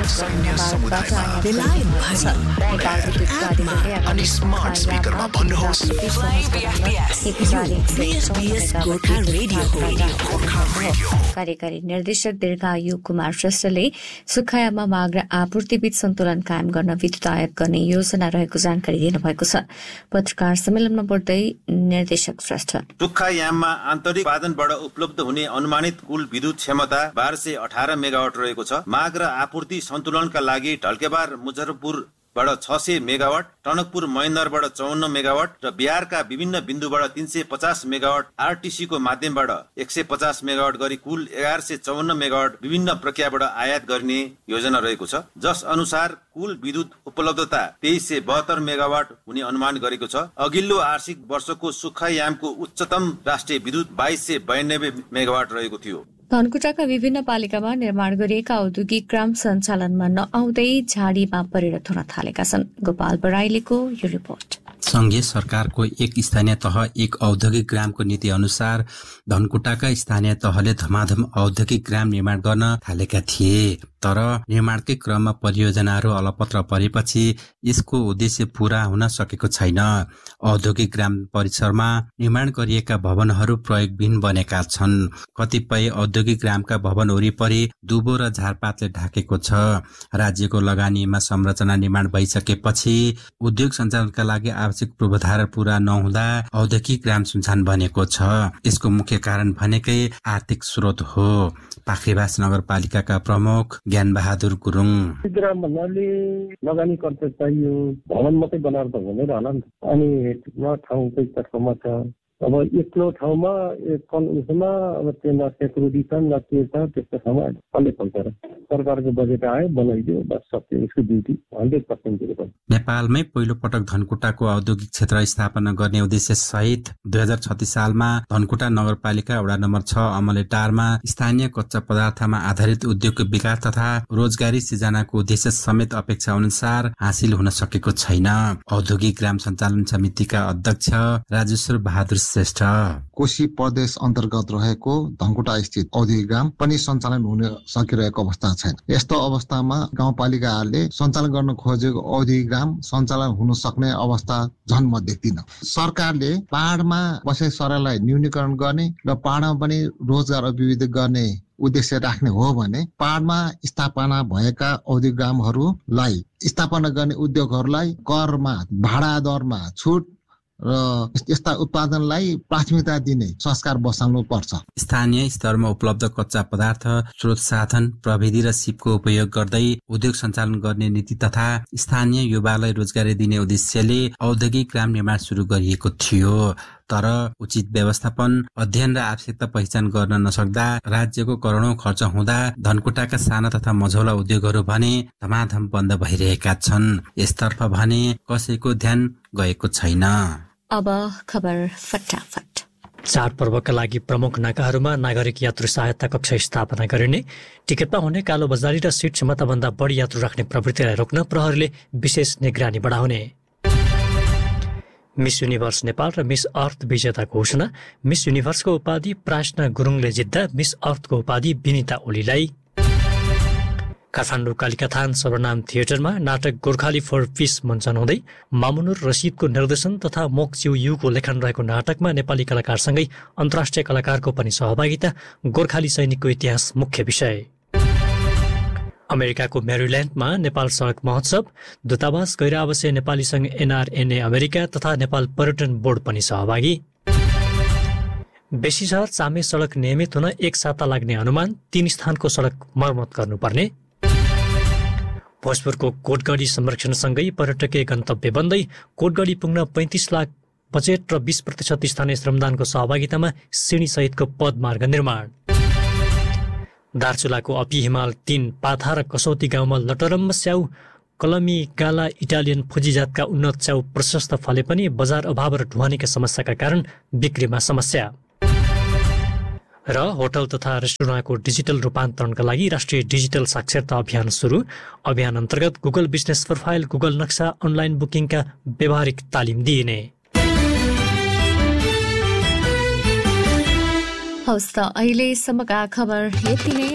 सैन्य समुदायमा बेलायत भरि अनि स्मार्ट स्पिकरमा भन्नुहोस् गोर्खा रेडियो कार्यकारी निर्देशक दीर्घायु कुमार श्रेष्ठले सुखायामा माग र आपूर्तिबीच सन्तुलन कायम गर्न विद्युत आयात गर्ने योजना रहेको जानकारी दिनुभएको छ। पत्रकार सम्मेलनमा बोल्दै निर्देशक श्रेष्ठ सुखायाममा आन्तरिक उत्पादनबाट उपलब्ध हुने अनुमानित कुल विद्युत क्षमता 1218 मेगावाट रहेको छ। माग र आपूर्ति सन्तुलनका लागि ढल्केबार मुजफ्फरपुरबाट 600 मेगावाट, टनकपुर महेन्द्रबाट 54 मेगावाट र बिहारका विभिन्न बिन्दुबाट 350 मेगावाट, आरटीसी को माध्यमबाट 150 मेगावाट गरी कुल 1154 मेगावाट विभिन्न प्रक्रियाबाट आयात गर्ने योजना रहेको छ। जस अनुसार कुल विद्युत उपलब्धता 2372 मेगावाट हुने अनुमान गरेको छ। अघिल्लो आर्थिक वर्षको सुखायामको उच्चतम राष्ट्रिय विद्युत 2292 मेगावाट रहेको थियो। धनकुटाका विभिन्न पालिकामा निर्माण गरिएका औद्योगिक ग्राम सञ्चालनमा नआउँदै झाडीमा परिणत हुन थालेका छन्। गोपाल बराइलीको यो रिपोर्ट। संघीय सरकारको एक स्थानीय तह एक औद्योगिक ग्रामको नीति अनुसार धनकुटाका स्थानीय तहले धमाधम औद्योगिक ग्राम निर्माण गर्न थालेका थिए, तर निर्माणकै क्रममा परियोजनाहरू अलपत्र परेपछि यसको उद्देश्य पूरा हुन सकेको छैन। औद्योगिक ग्राम परिसरमा निर्माण गरिएका भवनहरू प्रयोगविहीन बनेका छन्। कतिपय औद्योगिक ग्रामका भवन वरिपरि दुबो र झारपातले ढाकेको छ। राज्यको लगानीमा संरचना निर्माण भइसकेपछि उद्योग सञ्चालनका लागि आवश्यक पूर्वाधार पूरा नहुँदा औद्योगिक ग्राम सुनसान बनेको छ। यसको मुख्य कारण भनेकै आर्थिक स्रोत हो। पाखरीबास नगरपालिकाका प्रमुख ज्ञान बहादुर गुरुङ ग्राम भन्नाले लगानी खर्च चाहियो, भवन मात्रै बनाएर त हुँदैन होला नि त। अनि ठाउँकै ठाउँमा छ। अब एक्लो ठाउँमा उसमा अब त्यसमा सेक्युरिटी छ न के छ त्यस्तो ठाउँमा कसले खोल्छ र? सरकारको बजेट आयो बनाइदियो बस सक्यो। उसको ड्युटी 100% दिएको। नेपालमै पहिलो पटक धनकुटाको औद्योगिक क्षेत्र स्थापना गर्ने उद्देश्य सहित 2036 सालमा धनकुटा नगरपालिका वडा नम्बर 6 अमलेटारमा स्थानीय कच्चा पदार्थमा आधारित उद्योगको विकास तथा रोजगारी सृजनाको उद्देश्य समेत अपेक्षा अनुसार हासिल हुन सकेको छैन। औद्योगिक ग्राम सञ्चालन समितिका अध्यक्ष राजेश्वर बहादुर श्रेष्ठ कोशी प्रदेश अन्तर्गत रहेको धनकुटा स्थित औद्योगिक ग्राम पनि सञ्चालन हुन सकिरहेको अवस्था छैन। यस्तो अवस्थामा गाउँपालिकाहरूले सञ्चालन गर्न खोजेको औद्योगिक ग्राम सञ्चालन हुन सक्ने अवस्था झन् म देख्दिन। सरकारले पहाडमा बसे सरलाई न्यूनीकरण गर्ने र पहाडमा पनि रोजगार अभिवृद्धि गर्ने उद्देश्य राख्ने हो भने पहाडमा स्थापना भएका औद्योगिक ग्रामहरूलाई स्थापना गर्ने उद्योगहरूलाई करमा भाडा दरमा छुट र यस्ता उत्पादनलाई प्राथमिकता दिने संस्कार बसाल्नु पर्छ। स्थानीय स्तरमा उपलब्ध कच्चा पदार्थ, स्रोत साधन, प्रविधि र सिपको उपयोग गर्दै उद्योग सञ्चालन गर्ने नीति तथा स्थानीय युवालाई रोजगारी दिने उद्देश्यले औद्योगिक ग्राम निर्माण सुरु गरिएको थियो। तर उचित व्यवस्थापन, अध्ययन र आवश्यकता पहिचान गर्न नसक्दा राज्यको करोडौं खर्च हुँदा धनकुटाका साना तथा मझौला उद्योगहरू भने धमाधम बन्द भइरहेका छन्। यसतर्फ भने कसैको ध्यान गएको छैन। अब खबर फटाफट। चाडपर्वका लागि प्रमुख नाकाहरूमा नागरिक यात्रु सहायता कक्ष स्थापना गरिने, टिकटमा हुने कालो बजारी र सीट क्षमताभन्दा बढी यात्रु राख्ने प्रवृत्तिलाई रोक्न प्रहरीले विशेष निगरानी बढाउने। मिस युनिभर्स नेपाल र मिस अर्थ विजेताको घोषणा। मिस युनिभर्सको उपाधि प्राश्ना गुरुङले जित्दा मिस अर्थको उपाधि विनिता ओलीलाई। काठमाडौँ कालिकाथान सर्वनाम थिएटरमा नाटक गोर्खाली फर पिस मञ्चन हुँदै मामुनुर रसिदको निर्देशन तथा मोक्च्यु युको लेखन रहेको नाटकमा नेपाली कलाकारसँगै अन्तर्राष्ट्रिय कलाकारको पनि सहभागिता। गोर्खाली सैनिकको इतिहास मुख्य विषय। अमेरिकाको मेरील्यान्डमा नेपाल सडक महोत्सव, दूतावास गैर आवासीय नेपाली संघ NRNA अमेरिका तथा नेपाल पर्यटन बोर्ड पनि सहभागी। बेसी शहर चामे सडक नियमित हुन 1 साता लाग्ने अनुमान, 3 स्थानको सडक मर्मत गर्नुपर्ने। भोजपुरको कोटगढी संरक्षणसँगै पर्यटकीय गन्तव्य बन्दै कोटगढी पुग्न 35 लाख बजेट र 20% स्थानीय श्रमदानको सहभागितामा सिँढी सहितको पदमार्ग निर्माण। दार्चुलाको अपी हिमाल 3 पाथा र कसौती गाउँमा लटरम्म स्याउ, कलमी गाला इटालियन फुजी जातका उन्नत च्याउ प्रशस्त फले पनि बजार अभाव र ढुवानीका समस्याका कारण बिक्रीमा समस्या। र होटल तथा रेस्टुरेन्टको डिजिटल रूपान्तरणका लागि राष्ट्रिय डिजिटल साक्षरता अभियान सुरु। अभियान अन्तर्गत गुगल बिजनेस प्रोफाइल, गुगल नक्सा, अनलाइन बुकिङका व्यावहारिक तालिम दिइने। हवस् त अहिलेसम्मका खबर यति नै।